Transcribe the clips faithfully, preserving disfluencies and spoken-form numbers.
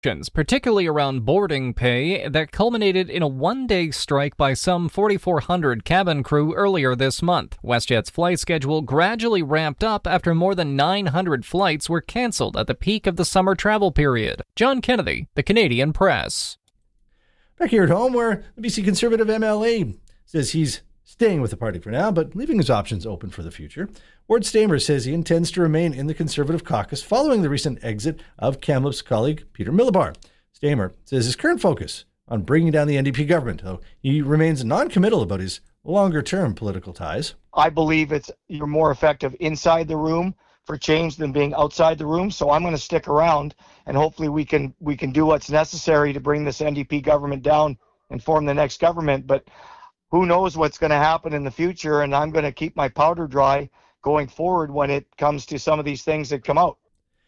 particularly around boarding pay, that culminated in a one-day strike by some forty-four hundred cabin crew earlier this month. WestJet's flight schedule gradually ramped up after more than nine hundred flights were canceled at the peak of the summer travel period. John Kennedy, The Canadian Press. Back here at home, where the B C Conservative M L A says he's staying with the party for now, but leaving his options open for the future. Ward Stamer says he intends to remain in the Conservative caucus following the recent exit of Kamloops colleague Peter Millibar. Stamer says his current focus on bringing down the N D P government, though he remains non-committal about his longer-term political ties. I believe it's you're more effective inside the room for change than being outside the room, so I'm going to stick around, and hopefully we can we can do what's necessary to bring this N D P government down and form the next government. But who knows what's going to happen in the future, and I'm going to keep my powder dry going forward when it comes to some of these things that come out.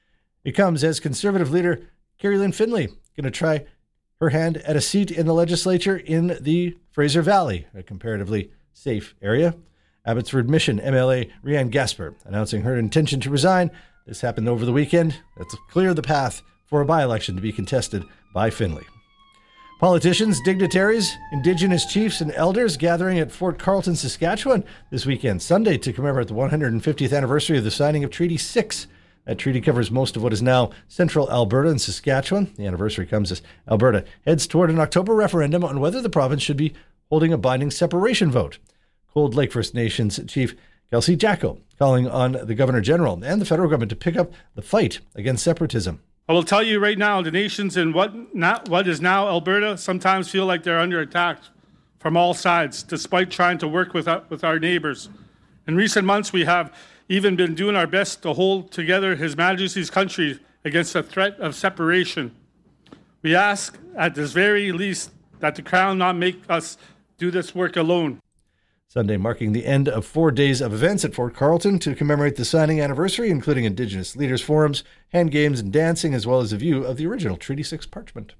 It comes as Conservative leader Carrie Lynn Finlay going to try her hand at a seat in the legislature in the Fraser Valley, a comparatively safe area. Abbotsford Mission M L A Rianne Gasper announcing her intention to resign. This happened over the weekend. That's clear the path for a by-election to be contested by Finlay. Politicians, dignitaries, Indigenous chiefs, and elders gathering at Fort Carlton, Saskatchewan this weekend, Sunday, to commemorate the one hundred fiftieth anniversary of the signing of Treaty six. That treaty covers most of what is now central Alberta and Saskatchewan. The anniversary comes as Alberta heads toward an October referendum on whether the province should be holding a binding separation vote. Cold Lake First Nations Chief Kelsey Jacko calling on the Governor General and the federal government to pick up the fight against separatism. I will tell you right now, the nations in what not, what is now Alberta sometimes feel like they're under attack from all sides, despite trying to work with, uh, with our neighbours. In recent months, we have even been doing our best to hold together His Majesty's country against the threat of separation. We ask, at this very least, that the Crown not make us do this work alone. Sunday marking the end of four days of events at Fort Carlton to commemorate the signing anniversary, including Indigenous leaders forums, hand games, and dancing, as well as a view of the original Treaty six parchment.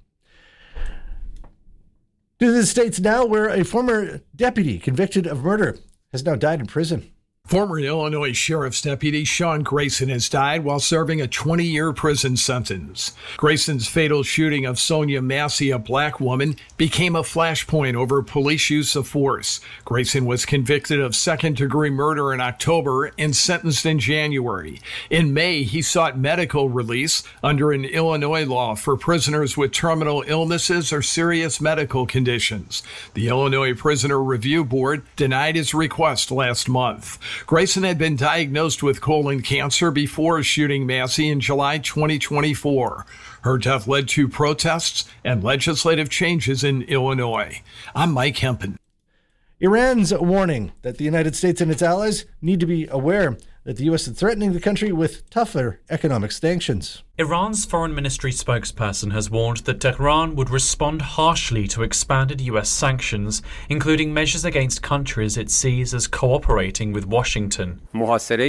To the States now, where a former deputy convicted of murder has now died in prison. Former Illinois Sheriff's Deputy Sean Grayson has died while serving a twenty-year prison sentence. Grayson's fatal shooting of Sonia Massey, a black woman, became a flashpoint over police use of force. Grayson was convicted of second-degree murder in October and sentenced in January. In May, he sought medical release under an Illinois law for prisoners with terminal illnesses or serious medical conditions. The Illinois Prisoner Review Board denied his request last month. Grayson had been diagnosed with colon cancer before shooting Massey in July twenty twenty-four. Her death led to protests and legislative changes in Illinois. I'm Mike Hempen. Iran's warning that the United States and its allies need to be aware that the U S is threatening the country with tougher economic sanctions. Iran's foreign ministry spokesperson has warned that Tehran would respond harshly to expanded U S sanctions, including measures against countries it sees as cooperating with Washington. Any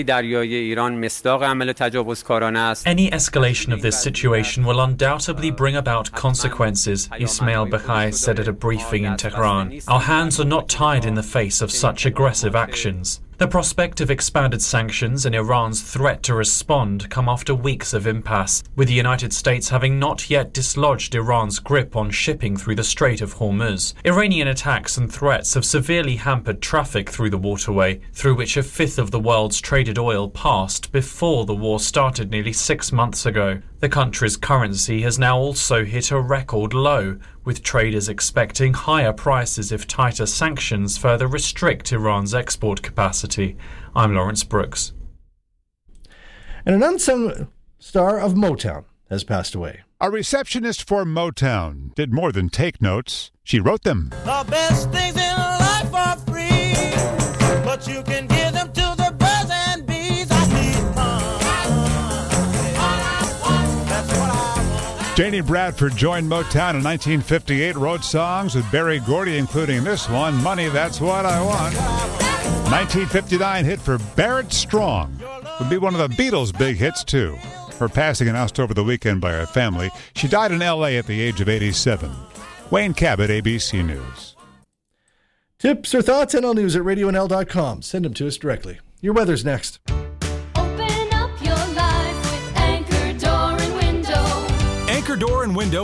escalation of this situation will undoubtedly bring about consequences, Ismail Baghai said at a briefing in Tehran. Our hands are not tied in the face of such aggressive actions. The prospect of expanded sanctions and Iran's threat to respond come after weeks of impasse, with the United States having not yet dislodged Iran's grip on shipping through the Strait of Hormuz. Iranian attacks and threats have severely hampered traffic through the waterway, through which a fifth of the world's traded oil passed before the war started nearly six months ago. The country's currency has now also hit a record low, with traders expecting higher prices if tighter sanctions further restrict Iran's export capacity. I'm Lawrence Brooks. And an unsung star of Motown has passed away. A receptionist for Motown did more than take notes. She wrote them. The best things in life are free, but you can give them to the birds and bees. I need fun. That's what I want. Janie Bradford joined Motown in nineteen fifty-eight, wrote songs with Berry Gordy, including this one, Money, That's What I Want. nineteen fifty-nine hit for Barrett Strong. Would be one of the Beatles' big hits, too. Her passing announced over the weekend by her family. She died in L A at the age of eighty-seven. Wayne Cabot, A B C News. Tips or thoughts? N L News at radio n l dot com. Send them to us directly. Your weather's next. Open up your life with Anchor Door and Window. Anchor your door and window